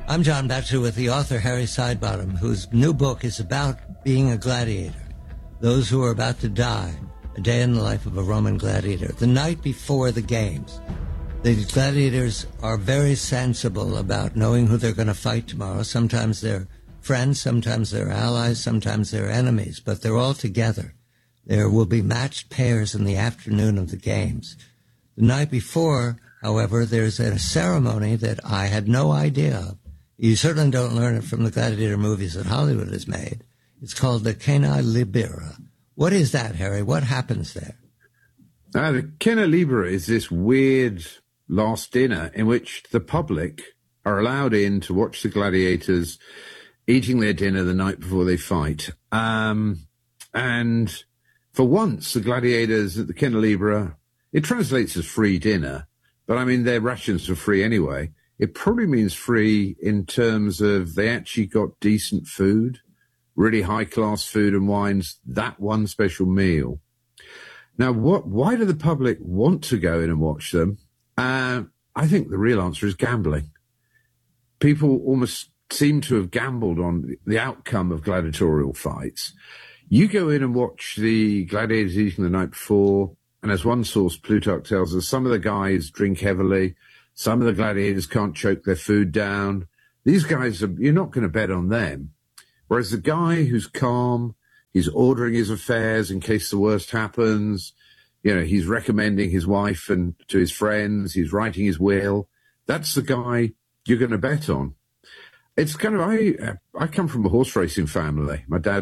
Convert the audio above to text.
I'm John Batchelor with the author Harry Sidebottom, whose new book is about being a gladiator. Those who are about to die, a day in the life of a Roman gladiator. The night before the games, the gladiators are very sensible about knowing who they're going to fight tomorrow. Sometimes they're friends, sometimes they're allies, sometimes they're enemies, but they're all together. There will be matched pairs in the afternoon of the games. The night before, however, there's a ceremony that I had no idea of. You certainly don't learn it from the gladiator movies that Hollywood has made. It's called the Cena Libera. What is that, Harry? What happens there? The Cena Libera is this weird last dinner in which the public are allowed in to watch the gladiators eating their dinner the night before they fight. And for once, the gladiators at the Cena Libera, it translates as free dinner, but I mean, their rations are free anyway. It probably means free in terms of they actually got decent food, really high-class food and wines, that one special meal. Now, why do the public want to go in and watch them? I think the real answer is gambling. People almost seem to have gambled on the outcome of gladiatorial fights. You go in and watch the gladiators eating the night before, and as one source, Plutarch, tells us, some of the guys drink heavily. Some of the gladiators can't choke their food down. These guys, you're not going to bet on them. Whereas the guy who's calm, he's ordering his affairs in case the worst happens. You know, he's recommending his wife and to his friends. He's writing his will. That's the guy you're going to bet on. It's kind of, I come from a horse racing family. My dad